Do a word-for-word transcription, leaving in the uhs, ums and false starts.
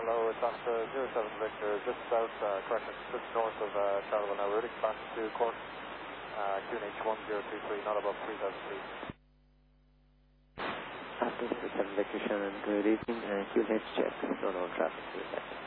Hello, it's Oscar zero seven Victor, just south, uh, correction, just north of uh, Charleville now, routing back to Cork, uh, Q N H one zero two three, not above three thousand feet. Oscar zero seven Victor, Shannon, good evening, and Q N H check, no known traffic to the left.